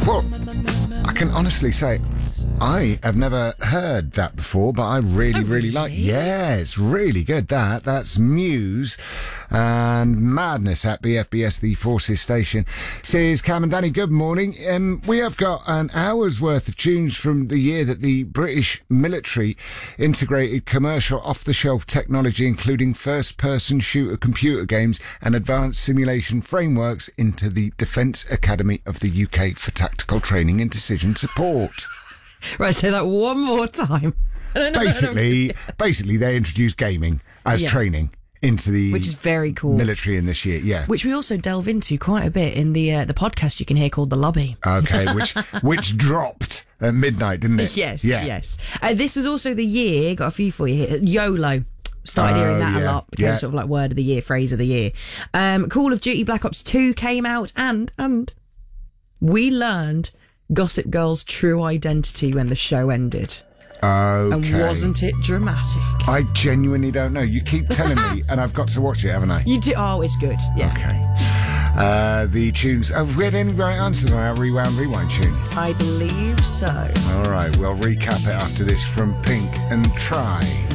Well, I can honestly say I have never heard that before, but I really like. Yeah, it's really good. That's Muse and Madness at BFBS, the Forces station. Says Cam and Danny, good morning. We have got an hour's worth of tunes from the year that the British military integrated commercial off-the-shelf technology, including first-person shooter computer games and advanced simulation frameworks, into the Defence Academy of the UK for tactical training and decision support. Right, say that one more time. Basically, they introduced gaming as training into the which is very cool military in this year. Yeah, which we also delve into quite a bit in the podcast you can hear called The Lobby. Okay, which dropped at midnight, didn't it? Yes. This was also the year. Got a few for you here. YOLO. Started hearing that a lot. Became sort of like word of the year, phrase of the year. Call of Duty Black Ops 2 came out, and we learned Gossip Girl's true identity when the show ended. Okay. And wasn't it dramatic? I genuinely don't know. You keep telling me, and I've got to watch it, haven't I? You do. Oh, it's good. Yeah. Okay. The tunes. Have we had any right answers on our rewind tune? I believe so. All right. We'll recap it after this from Pink and Try.